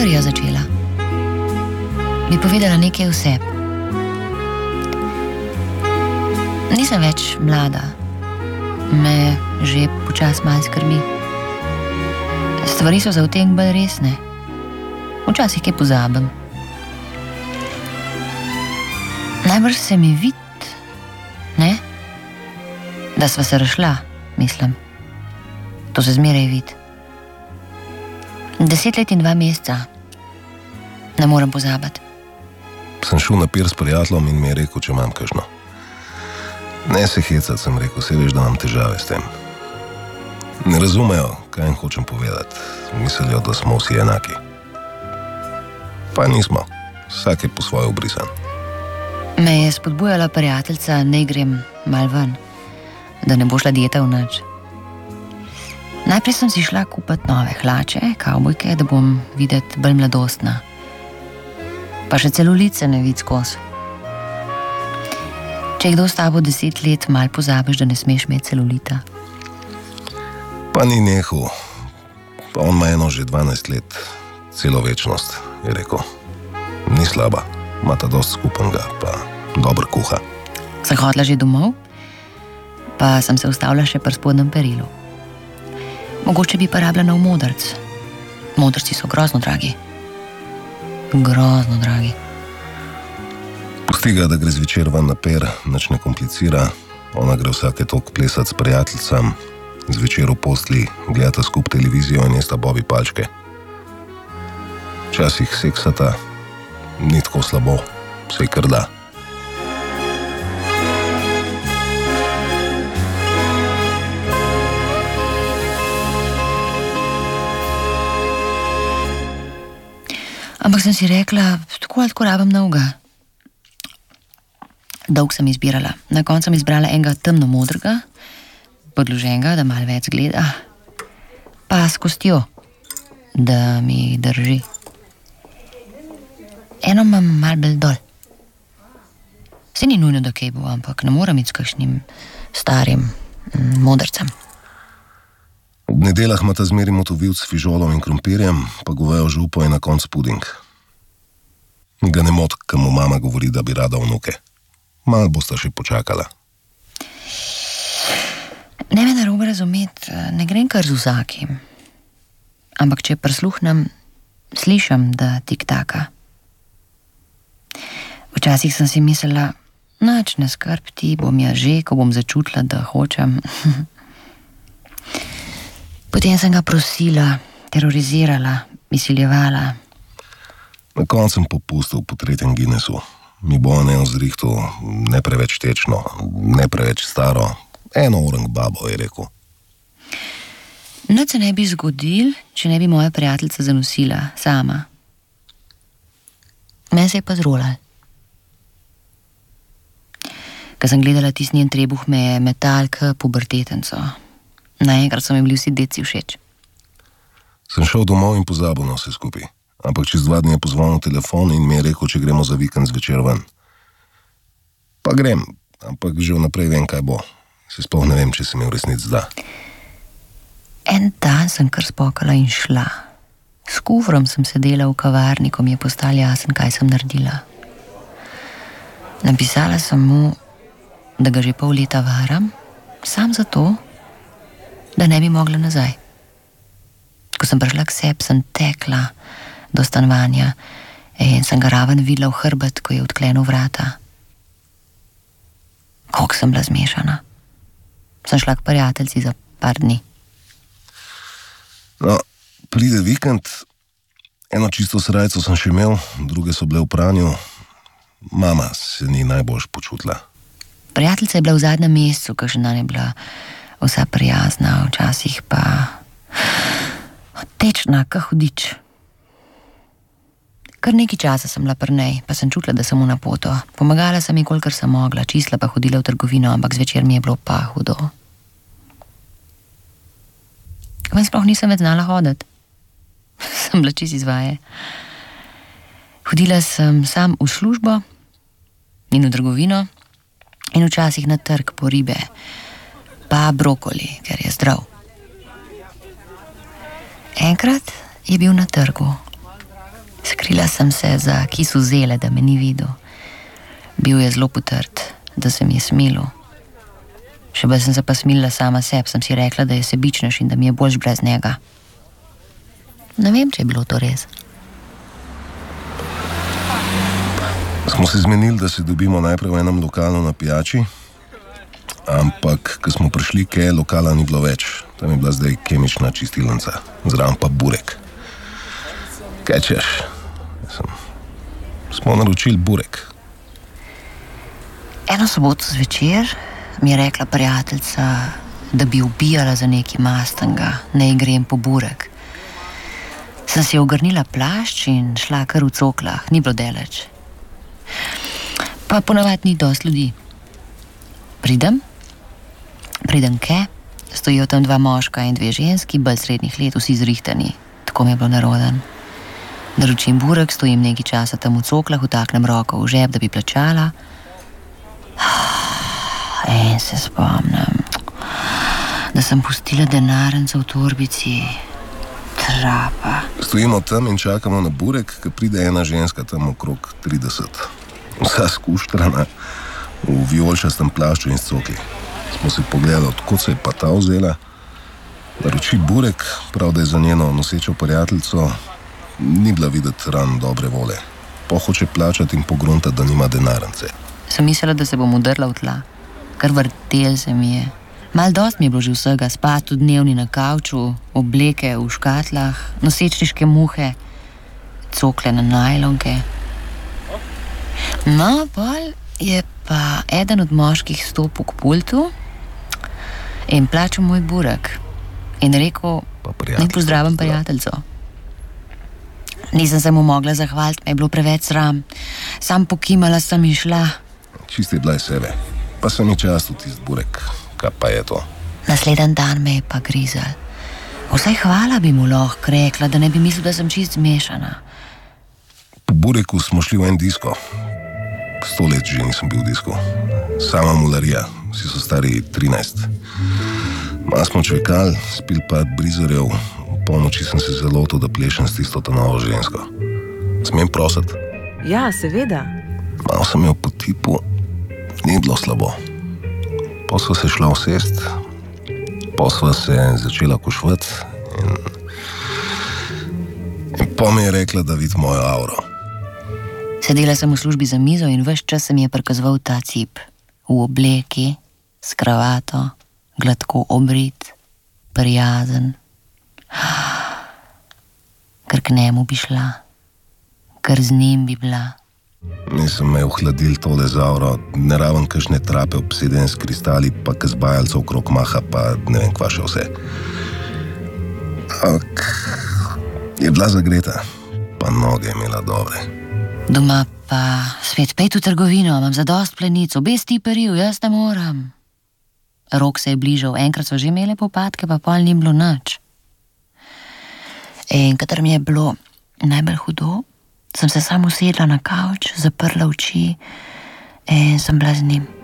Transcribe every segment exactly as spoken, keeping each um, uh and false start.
kar jaz začela. Bi povedala nekaj o sebi. Nisem več mlada. Me že počas malo skrbi. Stvari so za v tem bolj resne. Včasih kaj pozabim. Najbrž se mi vid, ne? Da sva se razšla, mislim. To se zmeraj vid. Deset let in dva meseca. Ne morem pozabiti. Sem šel na pir s prijateljem in mi je rekel, če imam kakšno. Ne se hecat, sem rekel, se veš, da imam težave s tem. Ne razumejo, kaj jim hočem povedati. Mislijo, da smo vsi enaki. Pa nismo. Vsak je po svoje obrisan. Me je spodbujala prijateljica, naj grem mal ven, da ne bo šla dieta v nič. Najprej sem si šla kupiti nove hlače, kavbojke, da bom videti bolj mladostna. Pa še celulice ne vid skozi. Če je kdo s tabo deset let, mal pozabiš, da ne smeš imeti celulita. Pa ni nehal. Pa on ima eno že dvanajst let. Celo večnost, je rekel. Ni slaba. Mata dost skupenega, pa dobro kuha. Sem hodila že domov, pa sem se ustavila še pri spodnjem perilu. Mogoče bi pa rabila nov modrc. Modrci so grozno dragi. Grozno dragi. Pusti ga, da gre zvečer ven na per, nič ne komplicira. Ona gre vsake tok plesat s prijateljicam, zvečer v postli, gledata skup televizijo in jesta bobi palčke. Včasih seksata, ni tako slabo, sej kar da. Ampak sem si rekla, tako ali tako rabim novega. Dolg sem izbirala. Na koncu sem izbrala enega temno modrega, podloženega, da malo več gleda, pa s kostjo, da mi drži. Eno imam malo bolj dol. Se ni nujno, da kaj bo, ampak ne moram iti s kakšnim starim modrcem. Ob nedeljah imata zmeri motovilc s fižolom in krompirjem, pa govejo župo in na koncu puding. Ga ne mot, ko mu mama govori, da bi rada vnuke. Malo bosta še počakala. Ne me narobe razumeti, ne grem kar z vsakim. Ampak če prisluhnem, slišim, da tik-taka. Včasih sem si mislila, nič ne skrb ti, bom ja že, ko bom začutila, da hočem. Potem sem ga prosila, terorizirala, izsiljevala. Na koncu sem popustil po tretjem Guinnessu. Mi bo ne ozrihtu, ne preveč tečno, ne preveč staro. Eno orang babo, je rekel. Nič se ne bi zgodil, če ne bi moja prijateljica zanosila, sama. Meni se je pa zrolal. Ko sem gledala tisti njen trebuh, me je metal k pubertetenco. Naenkrat so mi bili vsi deci všeč. Sem šel domov in pozabil na vse skupaj. Ampak čez dva dni je pozvonil telefon in mi je rekel, če gremo za vikend zvečer ven. Pa grem, ampak že vnaprej vem, kaj bo. Se sploh ne vem, če se mi v resnici zda. En dan sem kar spokala in šla. S kufrom sem sedela v kavarni, ko mi je postal jasen, kaj sem naredila. Napisala sem mu, da ga že pol leta varam, sam zato, da ne bi mogla nazaj. Ko sem prišla k sebi, sem tekla do stanovanja in sem ga raven videla v hrbet, ko je odklenil vrata. Koliko sem bila zmešana. Sem šla k prijateljici za par dni. No, pride vikend, eno čisto srajco sem še imel, druge so bile v pranju. Mama se ni najbolj počutila. Prijateljica je bila v zadnjem mesecu, kakšen dan je bila vsa prijazna, včasih pa tečna, ka hudič. Kar nekaj časa sem bila pri njej, pa sem čutila, da sem mu na poto. Pomagala sem ji, kolikor sem mogla, čistila pa hodila v trgovino, ampak zvečer mi je bilo pa hudo. Ven sploh nisem več znala hoditi. Sem bila čist izvaje. Hodila sem sam v službo in v trgovino in včasih na trg po ribe, pa brokoli, ker je zdrav. Enkrat je bil na trgu Skrila sem se za kis vzele, da me ni videl. Bil je zelo potrt, da se mi je smilo. Še bolj sem se pa smilila sama sebi, sem si rekla, da je sebičnež in da mi je boljš brez njega. Ne vem, če je bilo to res. Smo se zmenili, da se dobimo najprej v enem lokalu na pijači, ampak, ko smo prišli, kaj lokala ni bilo več. Tam je bila zdaj kemična čistilnica, zraven pa burek. Kaj češ? Sem... Smo naročili burek. Eno soboto zvečer mi je rekla prijateljica, da bi ubijala za neki mastanga, ne grem po burek. Sem si ogrnila plašč in šla kar v coklah, ni bilo daleč. Pa ponavadi ni dosti ljudi. Pridem, pridem ke, stojijo tam dva moška in dve ženski, bolj srednjih let, vsi zrihtani. Tako mi je bilo neroden. Naročim burek, stojim nekaj časa tam v coklah, vtaknem roko v žep, da bi plačala. In se spomnim, da sem pustila denarnico v torbici. Trapa. Stojimo tam in čakamo na burek, ko pride ena ženska tam okrog trideset. Vsa skuštrana, v vijoličastem plašču in s cokli. Smo si pogledali, odkot se je pa ta vzela. Naroči burek, prav da je za njeno nosečo prijateljico, ni bila videti ran dobre vole. Pa hoče plačati in pogruntati, da nima denarnice. Sem mislila, da se bom udrla v tla. Kar vrtel se mi je. Mal dost mi je bilo že vsega, spat v dnevni na kavču, obleke v škatlah, nosečniške muhe, cokle na najlonke. No, pol je pa eden od moških stopil k pultu in plačal moj burek. In rekel, naj pozdravim prijateljico. Nisem se mu mogla zahvaliti, me je bilo preveč sram. Sam pokimala sem in šla. Čisti je bila iz sebe, pa sem mi čast v tist burek. Kaj pa je to? Naslednji dan me je pa grizel. Vsaj hvala bi mu lahko rekla, da ne bi mislil, da sem čist zmešana. Po bureku smo šli v en disko. Sto let že nisem bil v disku. Sama mularija, vsi so stari trinajst. Malo smo čvekali, spil pa brizarjev. V polnoči sem se zalotil, da plešem s tisto novo žensko. Smem prositi? Ja, seveda. Malo sem jo po tipu, ni bilo slabo. Pa sva se šla usest, pa sva se začela košvati in, in pa mi je rekla, da vidi mojo auro. Sedela sem v službi za mizo in ves čas se mi je prikazoval ta cip. V obleki, s kravato, gladko obrit, prijazen. Ker k njemu bi šla, ker z njim bi bila. Nisem me ohladil tole z auro, ne raven kakšne trape obsedene s kristali, pa kazbajalcev okrog maha, pa ne vem kva še vse. Ak, je bila zagreta, pa noge je imela dobre. Doma pa svet pet v trgovino, imam zadost plenic, obe stiperju, jaz ne moram. Rok se je bližal, enkrat so že imele popadke, pa pol ni bilo nič. In kadar mi je bilo najbolj hudo, sem se samo usedla na kavč, zaprla oči in sem bila z njim.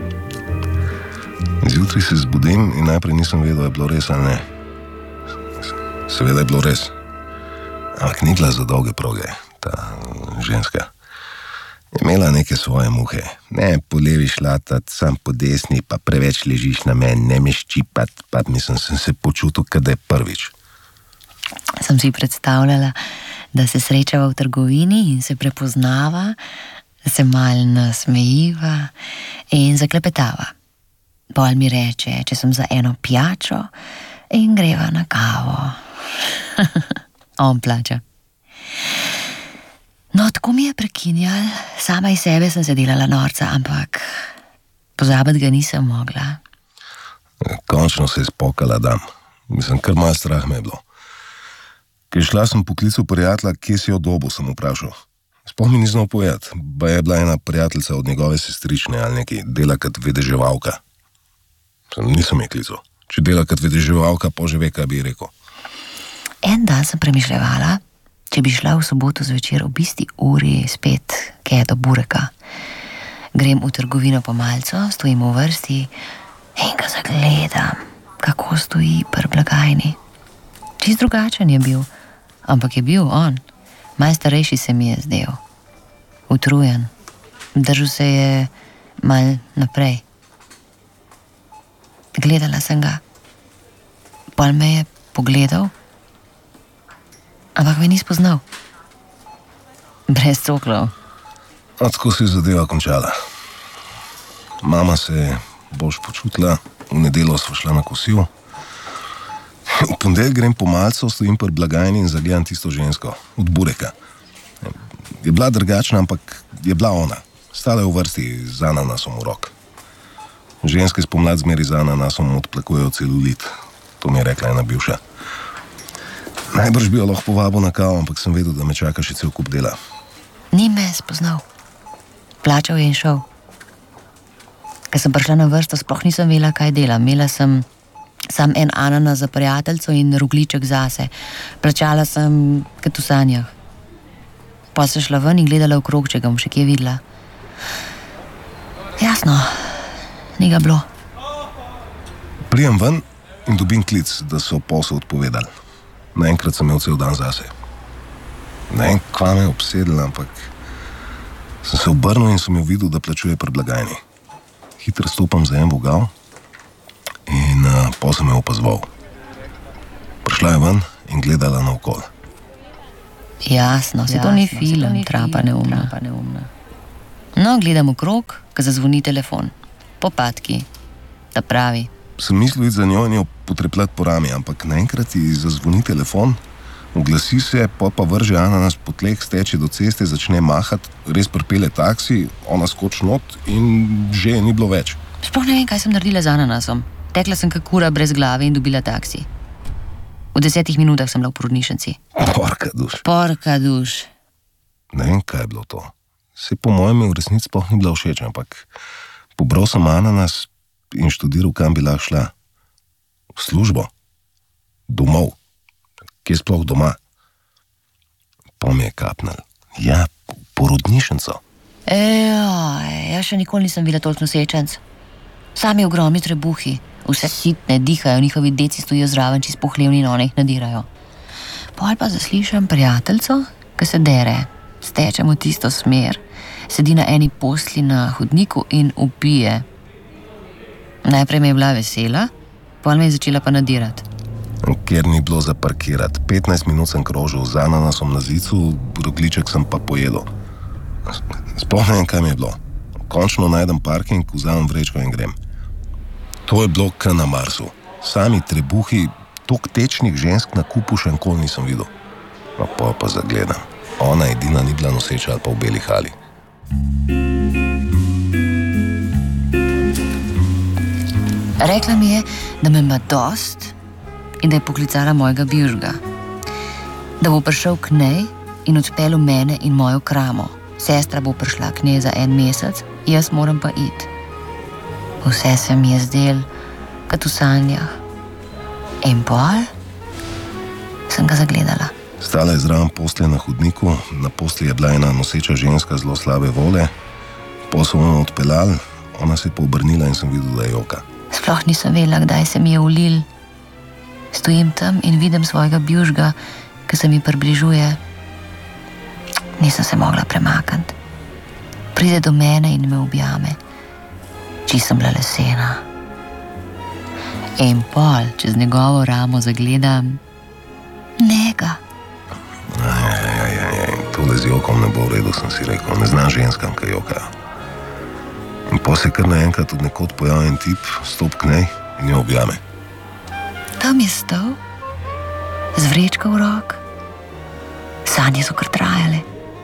Zjutraj se zbudim in najprej nisem vedel, je bilo res ali ne. Seveda je bilo res. Ampak ni bila za dolge proge, ta ženska. Je imela neke svoje muhe. Ne po levi šlatat, sam po desni, pa preveč ležiš na meni, ne me ščipat, pa mislim, sem se počutil, kada je prvič. Sem si predstavljala, da se srečava v trgovini in se prepoznava, da se malo nasmejiva in zaklepetava. Pol mi reče, če sem za eno pijačo in greva na kavo. On plača. No, tako mi je prekinjal, sama iz sebe sem se delala norca, ampak pozabiti ga nisem mogla. Končno se je spokala dam. Mislim, kar malo strah me je bilo. Ker šla sem poklical prijatelja, kje si jo dobil, sem vprašal. Sploh mi ni znal povedati, ba je bila ena prijateljica od njegove sestrične ali neki, dela kot vedeževalka. Sem, nisem je klical. Če dela kot vedeževalka, požive, kaj bi rekel. En dan sem premišljevala, če bi šla v soboto zvečer ob isti uri spet, kaj do bureka. Grem v trgovino po malco, stojim v vrsti in ga zagledam, kako stoji pri blagajni. Čist drugačen je bil, ampak je bil on. Malo starejši se mi je zdel, utrujen, držal se je mal naprej. Gledala sem ga, pol me je pogledal, ampak me ni spoznal. Brez coklov. A tako se je zadeva končala. Mama se je boš počutila, v nedeljo sva šla na kosil. V ponedeljek grem po malcu, stojim pri blagajni in zagledam tisto žensko, od bureka. Je bila drugačna, ampak je bila ona. Stala je v vrsti z ananasom v rok. Ženske spomlad zmeri z ananasom odplakujejo celulit. To mi je rekla ena bivša. Najbrž bi jo lahko povabil na kavo, ampak sem vedel, da me čaka še cel kup dela. Ni me spoznal. Plačal je in šel. Ko sem prišla na vrsto, sploh nisem vedela, kaj delam. Imela sem sam en ananas za prijateljco in rogliček zase. Plačala sem kot v sanjah. Pa sem šla ven in gledala okrog, če ga bom še kje videla. Jasno, ni ga bilo. Prijem ven in dobim klic, da so posel odpovedali. Naenkrat sem imel cel dan zase. Ne vem, kva me je obsedel, ampak sem se obrnil in sem jo videl, da plačuje pri blagajni. Hitro stopam za en vogal in uh, pol sem jo opazoval. Prišla je ven in gledala naokol. Jasno, se to ni film, trapa neumna. No, gledam okrog, ko zazvoni telefon. Popadki, ta pravi. Sem mislil iti za njo in jo potrepljati po rami, ampak naenkrat ji zazvoni telefon, oglasi se, pa pa vrže ananas po tleh, steče do ceste, začne mahati, res pripelje taksi, ona skoči not in že je ni bilo več. Sploh ne vem, kaj sem naredila z ananasom. Tekla sem kak kura brez glave in dobila taksi. V desetih minutah sem bila v porodnišnici. Porka duš. Porka duš. Ne vem, kaj je bilo to. Se po mojem v resnici sploh ni bila všeč, ampak pobral sem ananas in študiral, kam bi lahko šla. V službo. Domov. Kje sploh doma? Pa mi je kapnil. Ja, porodnišnico. Ejoj, jaz še nikoli nisem videla toliko nosečenc. Sami ogromni trebuhi, vse sitne, dihajo, njihovi deci stojijo zraven, čisto pohlevni in one jih nadirajo. Pol pa zaslišam prijateljco, ki se dere, stečem v tisto smer, sedi na eni posli na hodniku in upije. Najprej me je bila vesela, pol me je začela pa nadirati. Ker ni bilo za parkirati. petnajst minut sem krožil z ananasom na zicu, rogliček sem pa pojedel. Sploh ne vem, kaj mi je bilo. Končno najdem parking, vzamem vrečko in grem. To je bilo k na Marsu. Sami trebuhi, tok tečnih žensk na kupu še nikoli nisem videl. No, pa pa zagledam. Ona edina ni bila noseča ali pa v beli hali. Rekla mi je, da me ima dost in da je poklicala mojega bivšega. Da bo prišel k njej in odpeljal mene in mojo kramo. Sestra bo prišla k njej za en mesec, jaz moram pa iti. Vse se mi je zdel, kot v sanjah. In pol sem ga zagledala. Stala je zraven postelje na hodniku, na postelji je bila ena noseča ženska zelo slabe vole. Pol so ono odpeljali, ona se je poobrnila in sem videl, da je joka. Sploh nisem vedela, kdaj se mi je ulil. Stojim tam in vidim svojega bivšega, ki se mi približuje. Nisem se mogla premakniti. Pride do mene in me objame. Čisto sem bila lesena. In pol, čez njegovo ramo zagledam njega. Ajajajaj, tole z jokom ne bo v redu, sem si rekel. Ne znam ženskam, kaj jokajo. In pa se kar naenkrat od nekod pojavi en tip, stop k njej in jo objame. Tam je stal, z vrečko v rok. Sanje so kar trajale.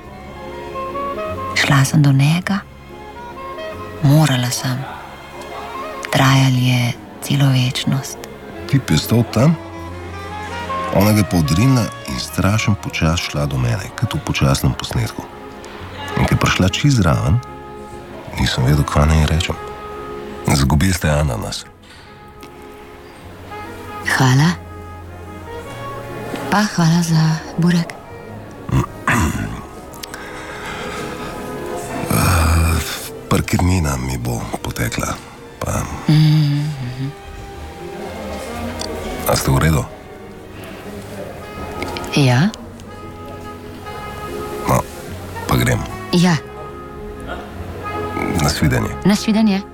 Šla sem do njega. Morala sem. Trajali je celo večnost. Tip je stal tam, ona ga je podrinila in strašen počas šla do mene, kot v počasnem posnetku. In ko je prišla čist zraven, nisem vedel, kva naj rečem. Zgubil ste ananas. Hvala. Pa hvala za burek. Parkirnina mi bo potekla. Pa... Mm-hmm. A ste v redu? Ja. Ja, Nasvidenje. nasvidenje.